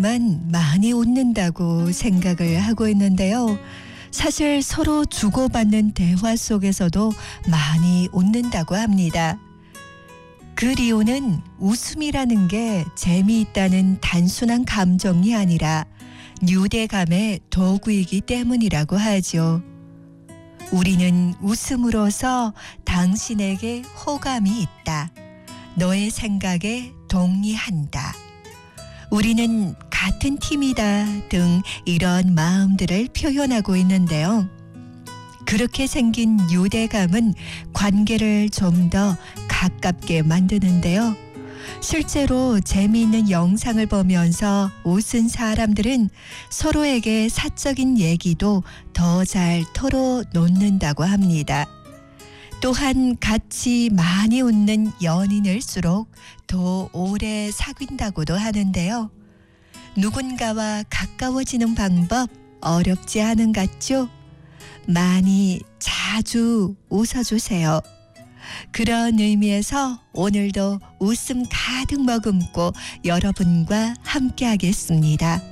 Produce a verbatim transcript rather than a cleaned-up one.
때만 많이 웃는다고 생각을 하고 있는데요. 사실 서로 주고받는 대화 속에서도 많이 웃는다고 합니다. 그 이유는 웃음이라는 게 재미있다는 단순한 감정이 아니라 유대감의 도구이기 때문이라고 하죠. 우리는 웃음으로써 당신에게 호감이 있다. 너의 생각에 동의한다. 우리는 같은 팀이다 등 이런 마음들을 표현하고 있는데요. 그렇게 생긴 유대감은 관계를 좀 더 가깝게 만드는데요. 실제로 재미있는 영상을 보면서 웃은 사람들은 서로에게 사적인 얘기도 더 잘 털어놓는다고 합니다. 또한 같이 많이 웃는 연인일수록 더 오래 사귄다고도 하는데요. 누군가와 가까워지는 방법 어렵지 않은 것 같죠? 많이 자주 웃어주세요. 그런 의미에서 오늘도 웃음 가득 머금고 여러분과 함께 하겠습니다.